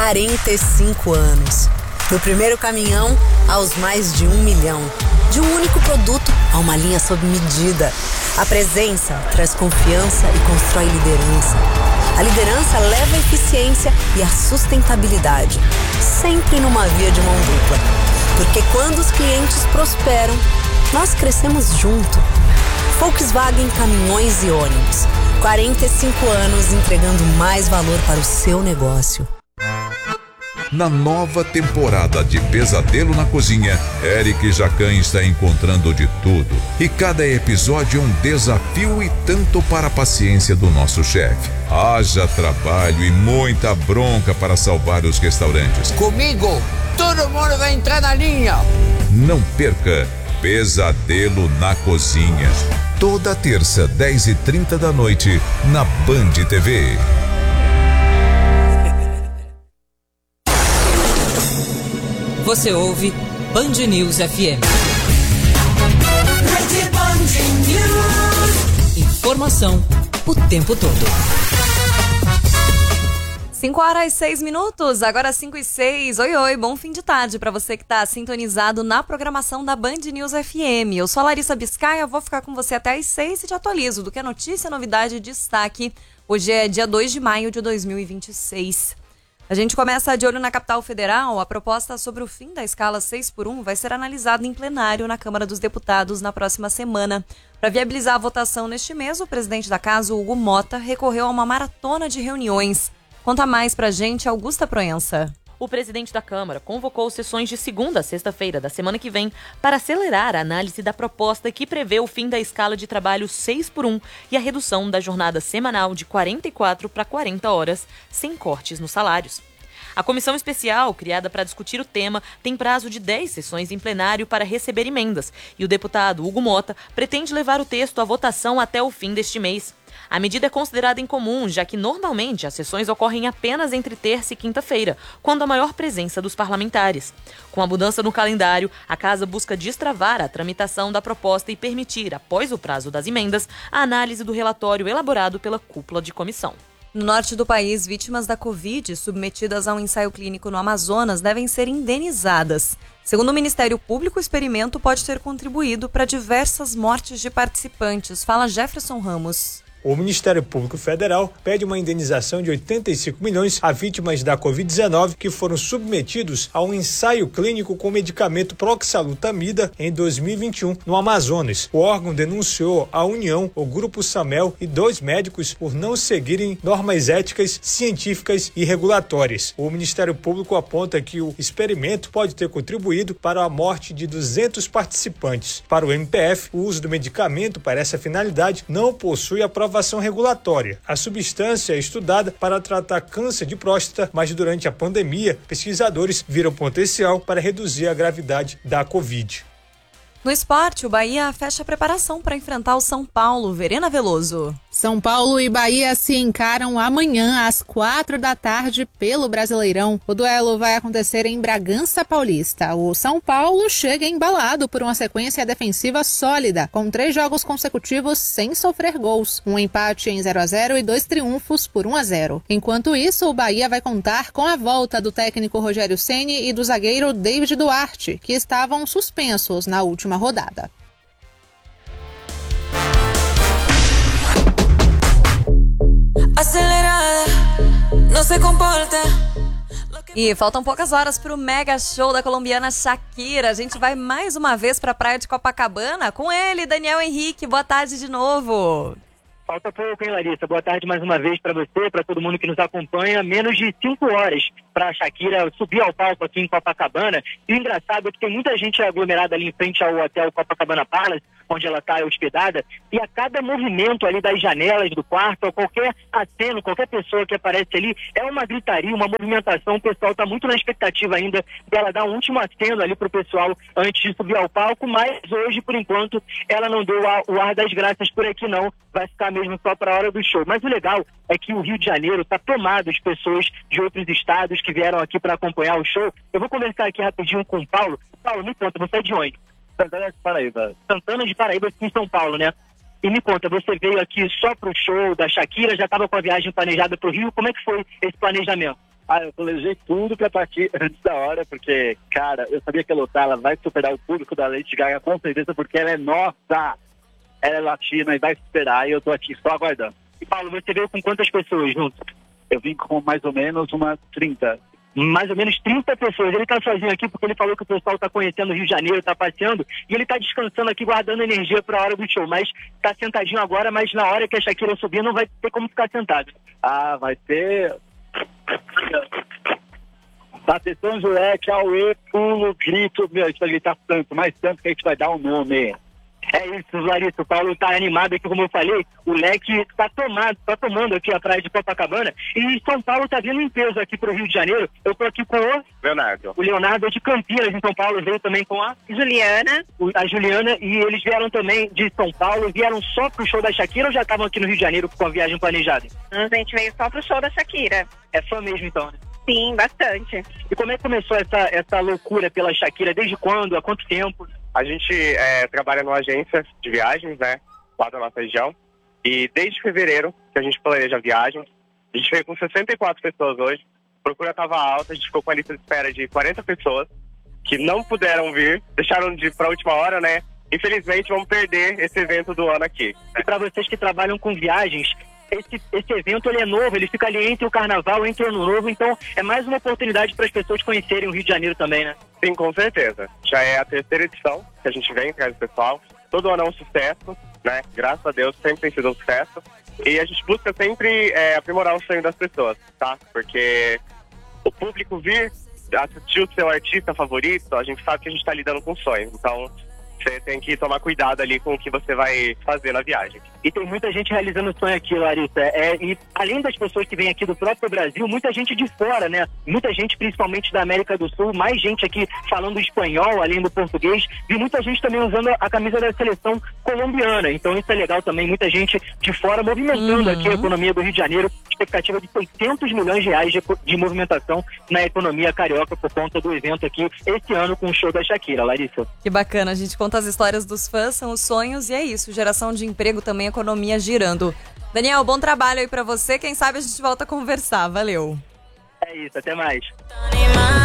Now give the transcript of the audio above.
45 anos. Do primeiro caminhão aos mais de 1 milhão. De um único produto a uma linha sob medida. A presença traz confiança e constrói liderança. A liderança leva a eficiência e a sustentabilidade. Sempre numa via de mão dupla. Porque quando os clientes prosperam, nós crescemos junto. Volkswagen Caminhões e Ônibus. 45 anos entregando mais valor para o seu negócio. Na nova temporada de Pesadelo na Cozinha, Eric Jacan está encontrando de tudo. E cada episódio é um desafio e tanto para a paciência do nosso chefe. Haja trabalho e muita bronca para salvar os restaurantes. Comigo, todo mundo vai entrar na linha. Não perca Pesadelo na Cozinha. Toda terça, 10h30 da noite, na Band TV. Você ouve Band News FM. Informação o tempo todo. 5h06, agora 5h06. Oi, bom fim de tarde para você que está sintonizado na programação da Band News FM. Eu sou a Larissa Biscaia, vou ficar com você até às 6 e te atualizo do que é notícia, novidade e destaque. Hoje é dia 2 de maio de 2026. A gente começa de olho na capital federal. A proposta sobre o fim da escala 6x1 vai ser analisada em plenário na Câmara dos Deputados na próxima semana. Para viabilizar a votação neste mês, o presidente da casa, Hugo Mota, recorreu a uma maratona de reuniões. Conta mais pra gente, Augusta Proença. O presidente da Câmara convocou sessões de segunda a sexta-feira da semana que vem para acelerar a análise da proposta que prevê o fim da escala de trabalho 6x1 e a redução da jornada semanal de 44 para 40 horas, sem cortes nos salários. A comissão especial, criada para discutir o tema, tem prazo de 10 sessões em plenário para receber emendas, e o deputado Hugo Mota pretende levar o texto à votação até o fim deste mês. A medida é considerada incomum, já que normalmente as sessões ocorrem apenas entre terça e quinta-feira, quando há maior presença dos parlamentares. Com a mudança no calendário, a Casa busca destravar a tramitação da proposta e permitir, após o prazo das emendas, a análise do relatório elaborado pela cúpula de comissão. No norte do país, vítimas da Covid submetidas a um ensaio clínico no Amazonas devem ser indenizadas. Segundo o Ministério Público, o experimento pode ter contribuído para diversas mortes de participantes. Fala Jefferson Ramos. O Ministério Público Federal pede uma indenização de 85 milhões a vítimas da Covid-19 que foram submetidos a um ensaio clínico com o medicamento proxalutamida em 2021 no Amazonas. O órgão denunciou a União, o Grupo Samel e 2 médicos por não seguirem normas éticas, científicas e regulatórias. O Ministério Público aponta que o experimento pode ter contribuído para a morte de 200 participantes. Para o MPF, o uso do medicamento para essa finalidade não possui aprovação regulatória. A substância é estudada para tratar câncer de próstata, mas durante a pandemia, pesquisadores viram potencial para reduzir a gravidade da Covid. No esporte, o Bahia fecha a preparação para enfrentar o São Paulo. Verena Veloso. São Paulo e Bahia se encaram amanhã às 4 da tarde pelo Brasileirão. O duelo vai acontecer em Bragança Paulista. O São Paulo chega embalado por uma sequência defensiva sólida, com 3 jogos consecutivos sem sofrer gols. Um empate em 0-0 e 2 triunfos por 1-0. Enquanto isso, o Bahia vai contar com a volta do técnico Rogério Ceni e do zagueiro David Duarte, que estavam suspensos na última rodada. Acelerada, não se comporta. E faltam poucas horas para o mega show da colombiana Shakira. A gente vai mais uma vez para a praia de Copacabana com ele, Daniel Henrique. Boa tarde de novo. Falta pouco, hein, Larissa? Boa tarde mais uma vez para você, para todo mundo que nos acompanha. Menos de 5 horas para a Shakira subir ao palco aqui em Copacabana. E o engraçado é que tem muita gente aglomerada ali em frente ao hotel Copacabana Palace, onde ela está hospedada, e a cada movimento ali das janelas do quarto, ou qualquer aceno, qualquer pessoa que aparece ali, é uma gritaria, uma movimentação. O pessoal está muito na expectativa ainda dela dar um último aceno ali para o pessoal antes de subir ao palco, mas hoje, por enquanto, ela não deu o ar das graças por aqui não, vai ficar mesmo só para a hora do show. Mas o legal é que o Rio de Janeiro está tomado de pessoas de outros estados que vieram aqui para acompanhar o show. Eu vou conversar aqui rapidinho com o Paulo. Paulo, me conta, você é de onde? Santana de Paraíba. Santana de Paraíba, aqui em São Paulo, né? E me conta, você veio aqui só pro show da Shakira, já estava com a viagem planejada pro Rio, como é que foi esse planejamento? Eu planejei tudo pra partir antes da hora, porque, cara, eu sabia que a lutar, ela vai superar o público da Lady Gaga com certeza, porque ela é nossa. Ela é latina e vai superar, e eu tô aqui só aguardando. E Paulo, você veio com quantas pessoas juntos? Eu vim com mais ou menos umas 30. Mais ou menos 30 pessoas. Ele tá sozinho aqui porque ele falou que o pessoal tá conhecendo o Rio de Janeiro, tá passeando, e ele tá descansando aqui, guardando energia pra hora do show. Mas tá sentadinho agora, mas na hora que a Shakira subir, não vai ter como ficar sentado. Vai ter... Bateção, Juleque, auê, pulo, grito. Meu, a gente vai gritar tanto, mais tanto que a gente vai dar um nome. É isso, Larissa, o Paulo tá animado aqui, como eu falei, o leque tá tomando aqui a praia de Copacabana, e São Paulo tá vindo em peso aqui pro Rio de Janeiro. Eu tô aqui com o Leonardo. O Leonardo é de Campinas, em São Paulo, veio também com a Juliana. A Juliana, e eles vieram também de São Paulo, vieram só pro show da Shakira ou já estavam aqui no Rio de Janeiro com a viagem planejada? A gente veio só pro show da Shakira. É fã mesmo então, né? Sim, bastante. E como é que começou essa loucura pela Shakira? Desde quando? Há quanto tempo? A gente trabalha numa agência de viagens, né, lá da nossa região. E desde fevereiro que a gente planeja a viagem. A gente veio com 64 pessoas hoje. A procura estava alta, a gente ficou com a lista de espera de 40 pessoas que não puderam vir, deixaram de ir para a última hora, né? Infelizmente vamos perder esse evento do ano aqui. E para vocês que trabalham com viagens, esse evento ele é novo, ele fica ali entre o Carnaval, entre o Ano Novo, então é mais uma oportunidade para as pessoas conhecerem o Rio de Janeiro também, né? Sim, com certeza. Já é a terceira edição que a gente vem atrás do pessoal. Todo ano é um sucesso, né? Graças a Deus sempre tem sido um sucesso. E a gente busca sempre aprimorar o sonho das pessoas, tá? Porque o público vir assistir o seu artista favorito, a gente sabe que a gente está lidando com sonhos. Então, você tem que tomar cuidado ali com o que você vai fazer na viagem. E tem muita gente realizando o sonho aqui, Larissa. E além das pessoas que vêm aqui do próprio Brasil, muita gente de fora, né? Muita gente, principalmente da América do Sul, mais gente aqui falando espanhol, além do português. E muita gente também usando a camisa da seleção colombiana. Então isso é legal também. Muita gente de fora movimentando aqui a economia do Rio de Janeiro. Expectativa de 600 milhões de reais de movimentação na economia carioca por conta do evento aqui esse ano com o show da Shakira, Larissa. Que bacana, a gente conta as histórias dos fãs, são os sonhos e é isso, geração de emprego também, economia girando. Daniel, bom trabalho aí pra você, quem sabe a gente volta a conversar, valeu. É isso, até mais.